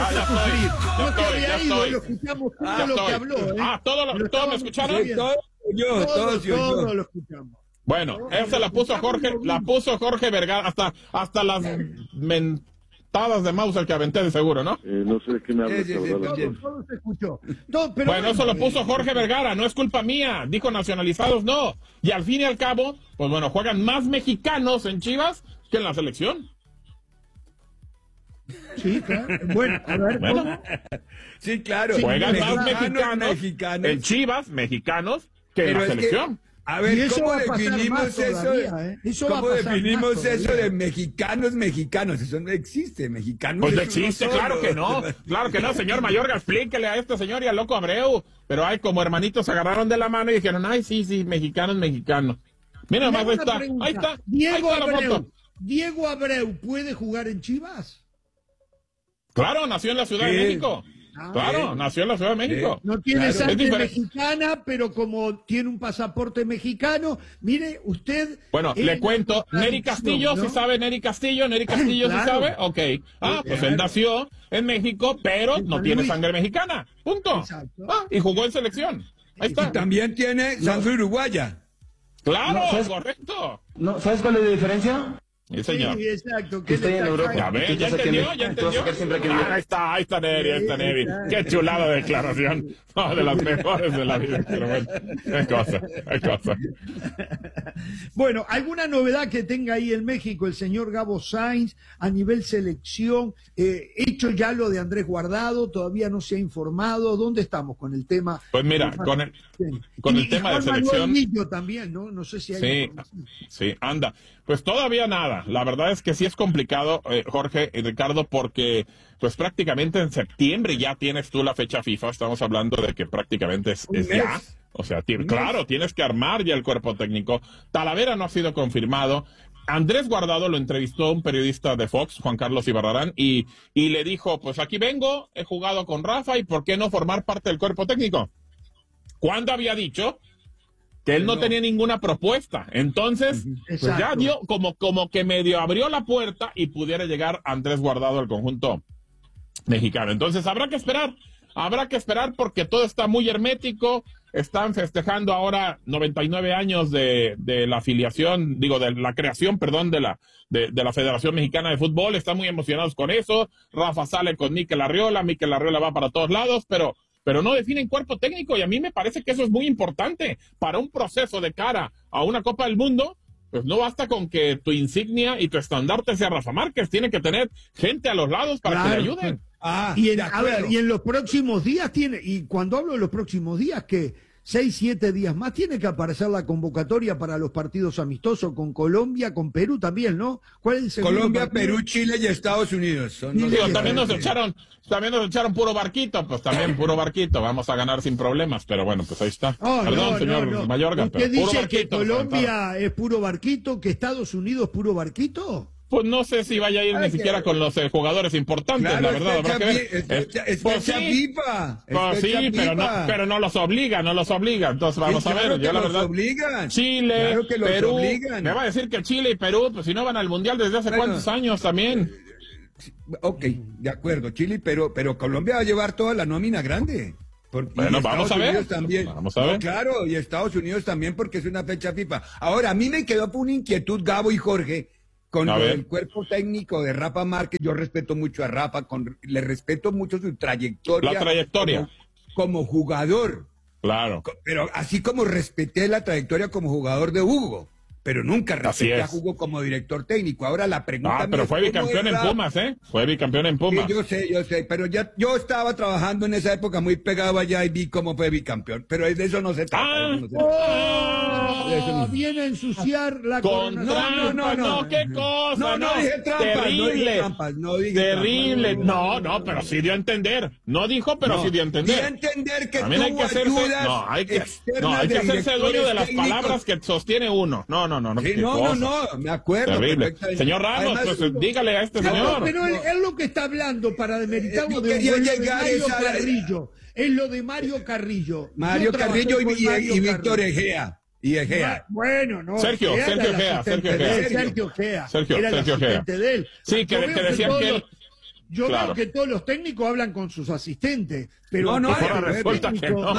a sufrir. No te había ido, lo estoy. escuchamos todo lo que habló. ¿Todos me escucharon? Sí, todos lo escuchamos. Bueno, esa la puso Jorge Vergara, hasta las mentadas de Mauser que aventé de seguro, ¿no? No sé de qué me hablas, Todo se escuchó. Bueno, eso lo puso Jorge Vergara, no es culpa mía, dijo nacionalizados, no. Y al fin y al cabo, pues bueno, juegan más mexicanos en Chivas que en la selección. Sí, claro. Bueno, a ver, bueno. Sí, claro. Juegan más mexicanos en Chivas, mexicanos, que en la selección. A ver, ¿cómo definimos eso? ¿Cómo definimos eso de mexicanos? Eso no existe, mexicanos. Pues no existe, claro que no, señor Mayorga, explíquele a este señor y al loco Abreu. Pero hay como hermanitos se agarraron de la mano y dijeron, ay, sí, mexicanos. Mira, nomás ahí está. ¿Diego Abreu puede jugar en Chivas? Claro, nació en la Ciudad de México. Nació en la Ciudad de México. No tiene sangre mexicana, pero como tiene un pasaporte mexicano, mire, usted... Bueno, le cuento, Nery Castillo, ¿no? ¿Sí sabe Nery Castillo? ¿Nery Castillo sí sabe? Ok. Pues él nació en México, pero no tiene sangre mexicana. Punto. Y jugó en selección. Ahí está. Y también tiene sangre uruguaya. Claro, correcto. No, ¿sabes cuál es la diferencia? Sí, señor. Sí, exacto. Que estoy en Europa. Ya entendió. Ahí está Nery. Qué chulada de declaración. De las mejores de la vida. Pero bueno, qué cosa. Bueno, ¿alguna novedad que tenga ahí en México el señor Gabo Sainz a nivel selección? Hecho ya lo de Andrés Guardado, todavía no se ha informado. ¿Dónde estamos con el tema? Pues mira, con el tema de selección. Manuel también, ¿no? No sé si hay. Sí, anda. Pues todavía nada. La verdad es que sí es complicado, Jorge y Ricardo, porque pues prácticamente en septiembre ya tienes tú la fecha FIFA. Estamos hablando de que prácticamente es ya. O sea, claro, tienes que armar ya el cuerpo técnico. Talavera no ha sido confirmado. Andrés Guardado lo entrevistó un periodista de Fox, Juan Carlos Ibarrarán, y le dijo, pues aquí vengo, he jugado con Rafa, y ¿por qué no formar parte del cuerpo técnico? ¿Cuándo había dicho que él no tenía ninguna propuesta? Entonces, pues ya dio, como que medio abrió la puerta y pudiera llegar Andrés Guardado al conjunto mexicano. Entonces, habrá que esperar porque todo está muy hermético. Están festejando ahora 99 años de la afiliación, de la creación, de la Federación Mexicana de Fútbol. Están muy emocionados con eso. Rafa sale con Mikel Arriola va para todos lados, pero no definen cuerpo técnico, y a mí me parece que eso es muy importante para un proceso de cara a una Copa del Mundo. Pues no basta con que tu insignia y tu estandarte sea Rafa Márquez, tiene que tener gente a los lados para que le ayuden. Y en los próximos días y cuando hablo de los próximos días, que 6, 7 días más tiene que aparecer la convocatoria para los partidos amistosos con Colombia, con Perú también, ¿no? ¿Cuál es el segundo Colombia, partido? Perú, Chile y Estados Unidos. También nos echaron puro barquito, pues también puro barquito, vamos a ganar sin problemas, pero bueno, pues ahí está. Perdón, señor Mayorga, ¿Usted pero dice puro barquito. que Colombia es puro barquito, que Estados Unidos es puro barquito? Pues no sé si vaya a ir ni siquiera con los jugadores importantes, la verdad, habrá que ver. Pues FIFA. Pues sí, pero no los obliga, entonces vamos a ver, yo la verdad. Chile, Perú, me va a decir que Chile y Perú, pues si no van al Mundial desde hace cuántos años también. Ok, de acuerdo, Chile y Perú, pero Colombia va a llevar toda la nómina grande. Bueno, vamos a ver. Vamos a ver. Claro, y Estados Unidos también, porque es una fecha FIFA. Ahora, a mí me quedó por una inquietud, Gabo y Jorge, con el cuerpo técnico de Rafa Márquez. Yo respeto mucho a Rafa, le respeto mucho su trayectoria. La trayectoria. Como jugador. Claro. Pero así como respeté la trayectoria como jugador de Hugo, pero nunca respeté a Hugo como director técnico. Ahora la pregunta... pero fue bicampeón en Pumas, Fue bicampeón en Pumas. Sí, yo sé, pero yo estaba trabajando en esa época muy pegado allá y vi cómo fue bicampeón, pero de eso no se trata. Viene a ensuciar la corona. No, qué cosa. No dije trampas, terrible. No, pero sí dio a entender. No dijo, pero sí dio a entender. Dio a entender que también hay que hacerse dueño de las palabras que sostiene uno. No, me acuerdo. Terrible. Señor Ramos, además, pues dígale a este señor. Pero él lo que está hablando para demeritarlo de Mario Carrillo. Es lo de Mario Carrillo. Mario Carrillo y Víctor Egea. Bueno, no. Sergio Egea. Era el asistente de él. Sí, que decían que él... Yo Claro. creo que todos los técnicos hablan con sus asistentes, pero No, ahora resulta que no.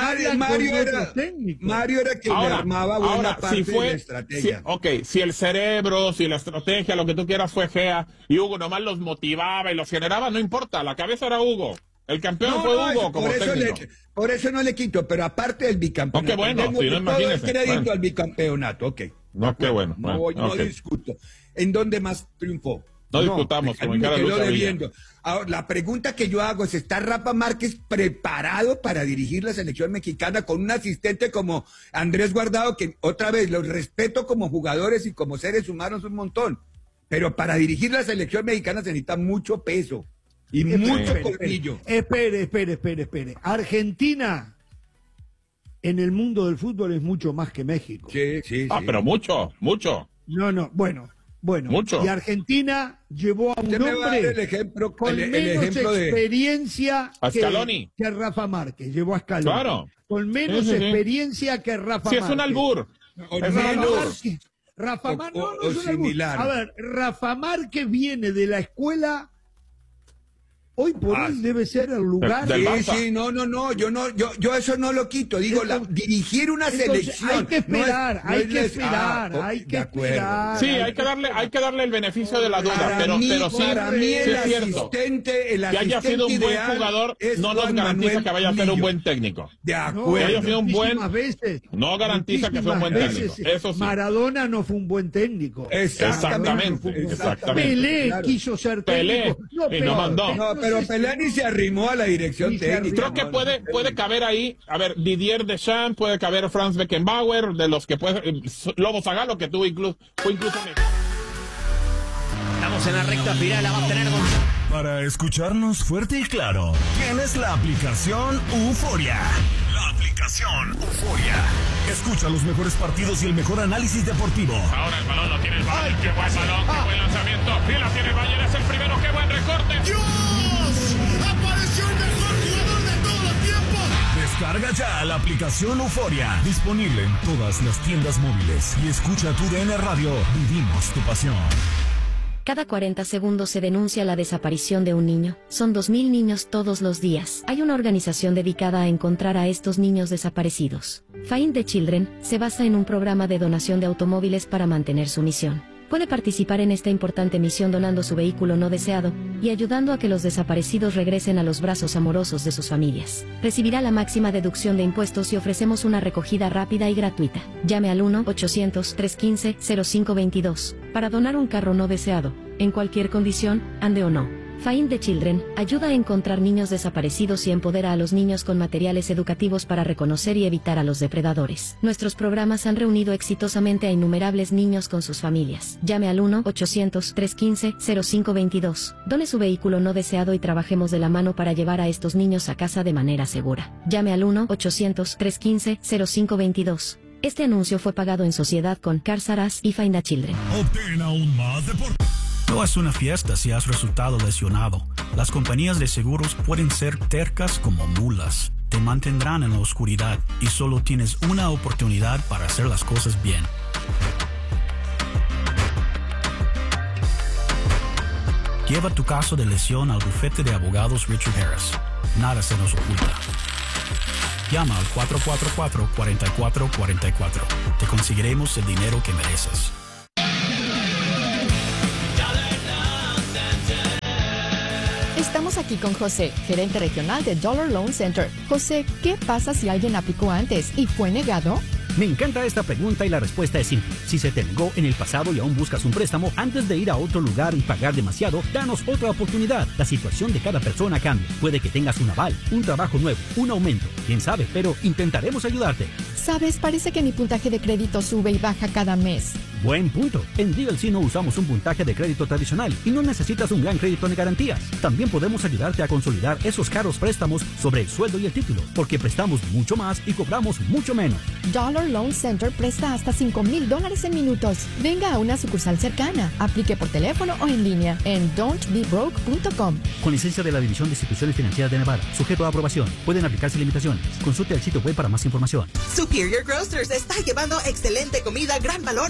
Mario era quien le armaba buena parte de la estrategia. Si el cerebro, si la estrategia, lo que tú quieras fue Gea, y Hugo nomás los motivaba y los generaba, no importa, la cabeza era Hugo. El campeón fue Hugo como técnico. Por eso no le quito, pero aparte del bicampeonato. Qué bueno, tengo si no, todo imagínese. el crédito Bueno. al bicampeonato, ok. No, qué bueno. No discuto. ¿En dónde más triunfó? No discutamos, como en cada quedó lucha debiendo. Ahora, la pregunta que yo hago es, ¿está Rafa Márquez preparado para dirigir la selección mexicana con un asistente como Andrés Guardado, que otra vez los respeto como jugadores y como seres humanos un montón, pero para dirigir la selección mexicana se necesita mucho peso y mucho colmillo? Espere. Argentina en el mundo del fútbol es mucho más que México. Sí. Pero mucho. No, bueno. Mucho. Y Argentina llevó a un Usted me va a dar hombre el ejemplo, con el menos ejemplo de... experiencia A Scaloni. que Rafa Márquez. Llevó a Scaloni. Claro. Con menos Sí. experiencia que Rafa Si Márquez. es un albur. O Es menos. un albur. Rafa Márquez no es un albur. similar. A ver, Rafa Márquez viene de la escuela. Hoy por hoy debe ser el lugar. Del Barça. Sí, no, yo eso no lo quito. Digo, dirigir una Entonces, selección. hay que esperar, hay que esperar. De acuerdo. Sí, hay que darle el beneficio de la duda, Para mí, pero sí, para mí sí el es cierto. asistente, Que haya sido un buen ideal jugador es no nos Juan garantiza Manuel que vaya a ser un Millo. buen técnico. De Que acuerdo. haya sido un buen, Muchísimas veces, no garantiza que sea un buen muchísimas técnico. Eso sí. Maradona no fue un buen técnico. Exactamente. Pelé Claro. quiso ser Pelé, técnico. y no mandó. No, pero Pelé ni se arrimó a la dirección Ni se técnica. Creo que puede caber ahí, a ver, Didier Deschamps, puede caber Franz Beckenbauer, de los que puede, Lobo Zagalo, que fue incluso Estamos en la recta final, la va a tener Para escucharnos fuerte y claro, tienes la aplicación Euforia. La aplicación Euforia. Escucha los mejores partidos y el mejor análisis deportivo. Ahora el balón lo tiene el Bayern. Qué buen balón, qué buen lanzamiento. Y la tiene el Bayern, es el primero, qué buen recorte. ¡Dios! ¡Apareció el mejor jugador de todos los tiempos! Descarga ya la aplicación Euforia. Disponible en todas las tiendas móviles. Y escucha tu DN Radio. Vivimos tu pasión. Cada 40 segundos se denuncia la desaparición de un niño. Son 2.000 niños todos los días. Hay una organización dedicada a encontrar a estos niños desaparecidos. Find the Children se basa en un programa de donación de automóviles para mantener su misión. Puede participar en esta importante misión donando su vehículo no deseado y ayudando a que los desaparecidos regresen a los brazos amorosos de sus familias. Recibirá la máxima deducción de impuestos y ofrecemos una recogida rápida y gratuita. Llame al 1-800-315-0522 para donar un carro no deseado, en cualquier condición, ande o no. Find the Children ayuda a encontrar niños desaparecidos y empodera a los niños con materiales educativos para reconocer y evitar a los depredadores. Nuestros programas han reunido exitosamente a innumerables niños con sus familias. Llame al 1-800-315-0522. Done su vehículo no deseado y trabajemos de la mano para llevar a estos niños a casa de manera segura. Llame al 1-800-315-0522. Este anuncio fue pagado en sociedad con Cars R Us y Find the Children. Obtén aún más deporte. No es una fiesta si has resultado lesionado. Las compañías de seguros pueden ser tercas como mulas. Te mantendrán en la oscuridad y solo tienes una oportunidad para hacer las cosas bien. Lleva tu caso de lesión al bufete de abogados Richard Harris. Nada se nos oculta. Llama al 444-4444. Te conseguiremos el dinero que mereces. Estamos aquí con José, gerente regional de Dollar Loan Center. José, ¿qué pasa si alguien aplicó antes y fue negado? Me encanta esta pregunta y la respuesta es simple. Si se te negó en el pasado y aún buscas un préstamo, antes de ir a otro lugar y pagar demasiado, danos otra oportunidad. La situación de cada persona cambia. Puede que tengas un aval, un trabajo nuevo, un aumento. Quién sabe, pero intentaremos ayudarte. Sabes, parece que mi puntaje de crédito sube y baja cada mes. Buen punto. En DLC no usamos un puntaje de crédito tradicional y no necesitas un gran crédito ni garantías. También podemos ayudarte a consolidar esos caros préstamos sobre el sueldo y el título, porque prestamos mucho más y cobramos mucho menos. Dollar Loan Center presta hasta $5,000 en minutos. Venga a una sucursal cercana. Aplique por teléfono o en línea en don'tbebroke.com. Con licencia de la División de Instituciones Financieras de Nevada. Sujeto a aprobación. Pueden aplicarse limitaciones. Consulte el sitio web para más información. Superior Grocers está llevando excelente comida, gran valor y maravilloso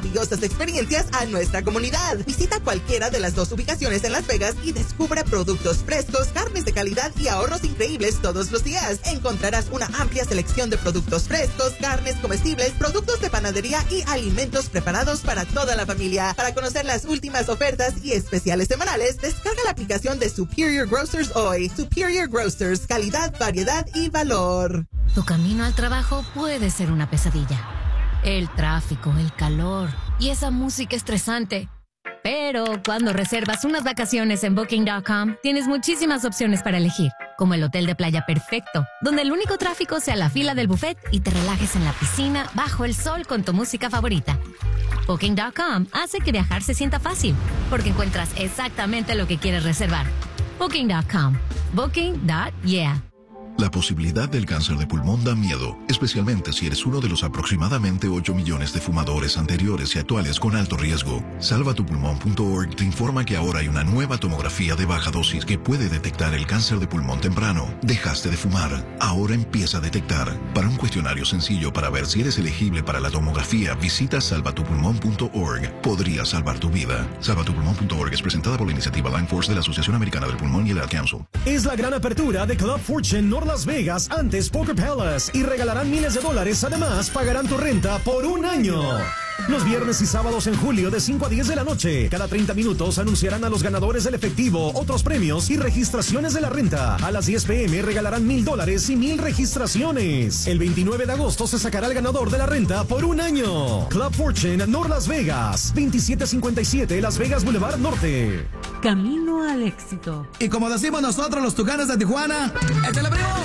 maravillosas experiencias a nuestra comunidad. Visita cualquiera de las 2 ubicaciones en Las Vegas y descubre productos frescos, carnes de calidad y ahorros increíbles todos los días. Encontrarás una amplia selección de productos frescos, carnes comestibles, productos de panadería y alimentos preparados para toda la familia. Para conocer las últimas ofertas y especiales semanales, descarga la aplicación de Superior Grocers hoy. Superior Grocers, calidad, variedad y valor. Tu camino al trabajo puede ser una pesadilla. El tráfico, el calor y esa música estresante. Pero cuando reservas unas vacaciones en Booking.com, tienes muchísimas opciones para elegir, como el hotel de playa perfecto, donde el único tráfico sea la fila del buffet y te relajes en la piscina bajo el sol con tu música favorita. Booking.com hace que viajar se sienta fácil, porque encuentras exactamente lo que quieres reservar. Booking.com. Booking.yeah. La posibilidad del cáncer de pulmón da miedo, especialmente si eres uno de los aproximadamente 8 millones de fumadores anteriores y actuales con alto riesgo. Salvatupulmón.org te informa que ahora hay una nueva tomografía de baja dosis que puede detectar el cáncer de pulmón temprano. Dejaste de fumar, ahora empieza a detectar. Para un cuestionario sencillo para ver si eres elegible para la tomografía, visita salvatupulmón.org. Podría salvar tu vida. Salvatupulmón.org es presentada por la iniciativa Lung Force de la Asociación Americana del Pulmón y el Ad Council. Es la gran apertura de Club Fortune North Las Vegas, antes Poker Palace, y regalarán miles de dólares. Además, pagarán tu renta por un año. Los viernes y sábados en julio de 5 a 10 de la noche. Cada 30 minutos anunciarán a los ganadores del efectivo, otros premios y registraciones de la renta. A las 10 p.m. regalarán $1,000 y 1,000 registraciones. El 29 de agosto se sacará el ganador de la renta por un año. Club Fortune North Las Vegas, 2757 Las Vegas Boulevard Norte. Camino al éxito. Y como decimos nosotros los Tucanes de Tijuana, ¡échale, primo!